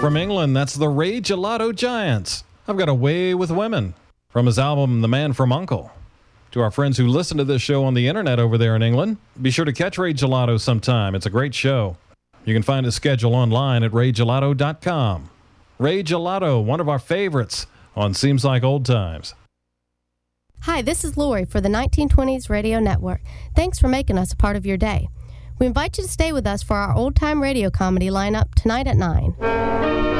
From England, that's the Ray Gelato Giants. I've Got a Way with Women, from his album The Man from U.N.C.L.E. To our friends who listen to this show on the internet over there in England, be sure to catch Ray Gelato sometime. It's a great show. You can find his schedule online at raygelato.com. Ray Gelato, one of our favorites on Seems Like Old Times. Hi, this is Lori for the 1920s Radio Network. Thanks for making us a part of your day. We invite you to stay with us for our old-time radio comedy lineup tonight at 9.